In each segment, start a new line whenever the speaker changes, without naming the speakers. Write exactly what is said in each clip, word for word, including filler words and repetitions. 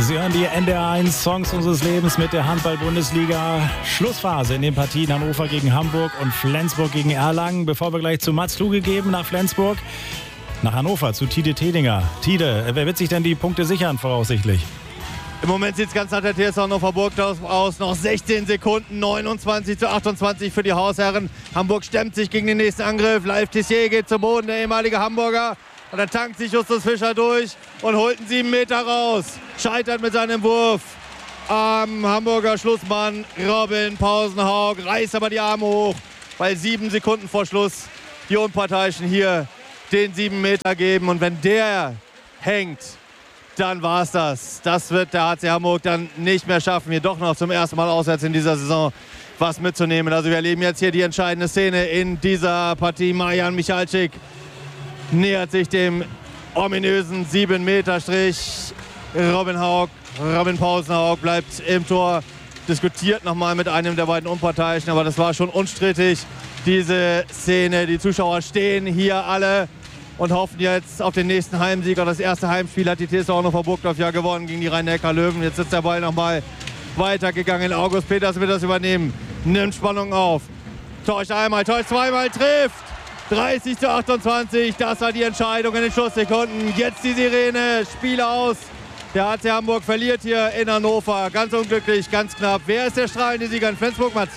Sie hören die N D R eins Songs unseres Lebens mit der Handball-Bundesliga. Schlussphase in den Partien Hannover gegen Hamburg und Flensburg gegen Erlangen. Bevor wir gleich zu Mats Kluge geben nach Flensburg, nach Hannover zu Tide Tedinger. Tide, wer wird sich denn die Punkte sichern voraussichtlich?
Im Moment sieht es ganz nach der T S V Hannover Burgdorf aus. Noch sechzehn Sekunden, neunundzwanzig zu achtundzwanzig für die Hausherren. Hamburg stemmt sich gegen den nächsten Angriff. Live Tissier geht zu Boden, der ehemalige Hamburger. Und dann tankt sich Justus Fischer durch und holt einen sieben Meter raus. Scheitert mit seinem Wurf am Hamburger Schlussmann Robin Pausenhaug. Reißt aber die Arme hoch, weil sieben Sekunden vor Schluss die Unparteiischen hier den sieben Meter geben. Und wenn der hängt, dann war es das. Das wird der H C Hamburg dann nicht mehr schaffen, hier doch noch zum ersten Mal auswärts in dieser Saison was mitzunehmen. Also wir erleben jetzt hier die entscheidende Szene in dieser Partie. Marian Michalczyk nähert sich dem ominösen sieben Meter Strich. Robin Haug, Robin Pausenhaug bleibt im Tor, diskutiert nochmal mit einem der beiden Unparteiischen, aber das war schon unstrittig, diese Szene. Die Zuschauer stehen hier alle und hoffen jetzt auf den nächsten Heimsieg. Das erste Heimspiel hat die T S V Hannover Burgdorf ja gewonnen gegen die Rhein-Neckar-Löwen. Jetzt ist der Ball nochmal weitergegangen. August Peters wird das übernehmen, nimmt Spannung auf. Täuscht einmal, täuscht zweimal, trifft. dreißig zu achtundzwanzig, das war die Entscheidung in den Schlusssekunden. Jetzt die Sirene, Spiel aus. Der H C Hamburg verliert hier in Hannover. Ganz unglücklich, ganz knapp. Wer ist der strahlende Sieger in Flensburg, Mats?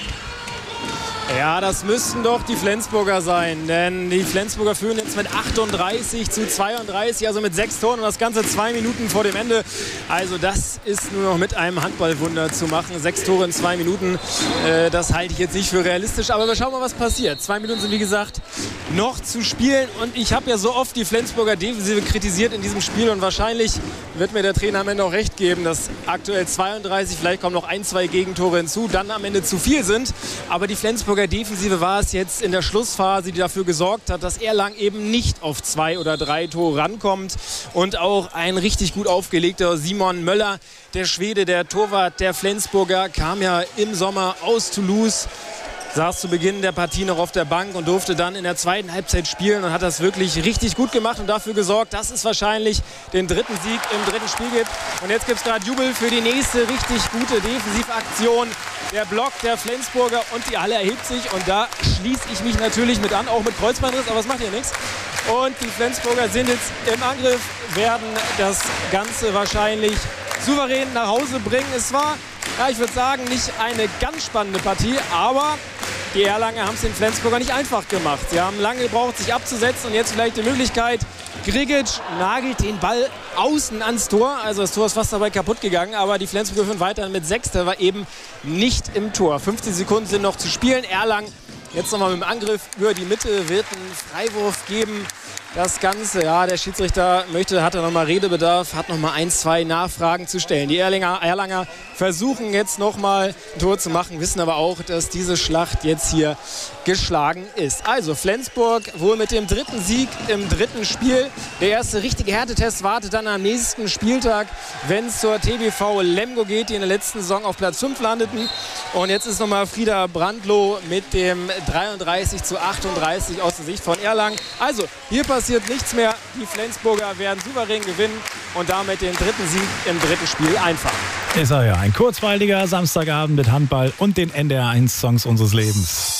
Ja, das müssten doch die Flensburger sein, denn die Flensburger führen jetzt mit achtunddreißig zu zweiunddreißig, also mit sechs Toren und das Ganze zwei Minuten vor dem Ende. Also das ist nur noch mit einem Handballwunder zu machen. Sechs Tore in zwei Minuten, äh, das halte ich jetzt nicht für realistisch, aber wir schauen mal, was passiert. Zwei Minuten sind, wie gesagt, noch zu spielen und ich habe ja so oft die Flensburger Defensive kritisiert in diesem Spiel und wahrscheinlich wird mir der Trainer am Ende auch recht geben, dass aktuell zweiunddreißig, vielleicht kommen noch ein, zwei Gegentore hinzu, dann am Ende zu viel sind, aber die Flensburger Defensive war es jetzt in der Schlussphase, die dafür gesorgt hat, dass Erlangen eben nicht auf zwei oder drei Tore rankommt. Und auch ein richtig gut aufgelegter Simon Möller, der Schwede, der Torwart der Flensburger, kam ja im Sommer aus Toulouse, saß zu Beginn der Partie noch auf der Bank und durfte dann in der zweiten Halbzeit spielen und hat das wirklich richtig gut gemacht und dafür gesorgt, dass es wahrscheinlich den dritten Sieg im dritten Spiel gibt. Und jetzt gibt es gerade Jubel für die nächste richtig gute Defensivaktion. Der Block der Flensburger und die Halle erhebt sich und da schließe ich mich natürlich mit an, auch mit Kreuzbandriss, aber das macht ja nichts. Und die Flensburger sind jetzt im Angriff, werden das Ganze wahrscheinlich souverän nach Hause bringen. Es war, ja, ich würde sagen, nicht eine ganz spannende Partie, aber die Erlanger haben es den Flensburger nicht einfach gemacht. Sie haben lange gebraucht, sich abzusetzen und jetzt vielleicht die Möglichkeit. Grigic nagelt den Ball außen ans Tor. Also das Tor ist fast dabei kaputt gegangen, aber die Flensburger führen weiter mit sechs. Der war eben nicht im Tor. fünfzehn Sekunden sind noch zu spielen. Erlangen jetzt nochmal mit dem Angriff über die Mitte, wird einen Freiwurf geben. Das Ganze, ja, der Schiedsrichter möchte, hat er nochmal Redebedarf, hat nochmal ein, zwei Nachfragen zu stellen. Die Erlanger, Erlanger versuchen jetzt nochmal ein Tor zu machen, wissen aber auch, dass diese Schlacht jetzt hier geschlagen ist. Also Flensburg wohl mit dem dritten Sieg im dritten Spiel. Der erste richtige Härtetest wartet dann am nächsten Spieltag, wenn es zur T B V Lemgo geht, die in der letzten Saison auf Platz fünf landeten. Und jetzt ist nochmal Frieda Brandloh mit dem dreiunddreißig zu achtunddreißig aus der Sicht von Erlangen. Also hier passiert nichts mehr. Die Flensburger werden souverän gewinnen und damit den dritten Sieg im dritten Spiel einfahren.
Ist er ja ein kurzweiliger Samstagabend mit Handball und den N D R eins Songs unseres Lebens.